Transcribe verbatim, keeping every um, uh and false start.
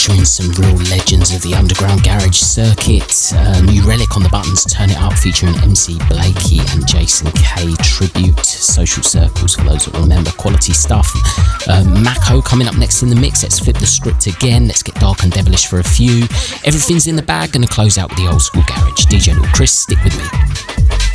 featuring some real legends of the underground garage circuit. Uh, New Relic on the buttons, Turn It Up, featuring M C Blakey and Jason K. Tribute, Social Circles, for those that remember. Quality stuff. Uh, Mako coming up next in the mix. Let's flip the script again. Let's get dark and devilish for a few. Everything's in the bag. Gonna close out with the old school garage. D J Lil Chris, stick with me.